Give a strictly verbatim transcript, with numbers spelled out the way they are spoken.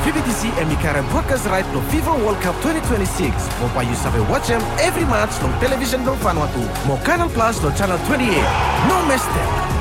V B T C M D K R broadcast right no FIFA World Cup twenty twenty-six. Mo pa you sabe watch them every match no television no Vanuatu. Mo Canal Plus no channel twenty-eight. No mess them.